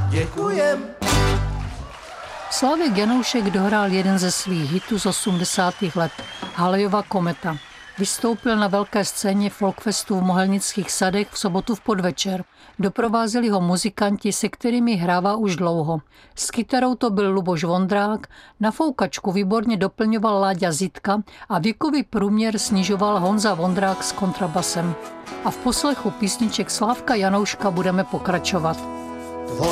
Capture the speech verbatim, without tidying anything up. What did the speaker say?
děkujem. Slávek Janoušek dohrál jeden ze svých hitů z osmdesátých let, Halejova kometa. Vystoupil na velké scéně folkfestu v Mohelnických sadech v sobotu v podvečer. Doprovázeli ho muzikanti, se kterými hrává už dlouho. S kytarou to byl Luboš Vondrák, na foukačku výborně doplňoval Láďa Zitka a věkový průměr snižoval Honza Vondrák s kontrabasem. A v poslechu písniček Slávka Janouška budeme pokračovat.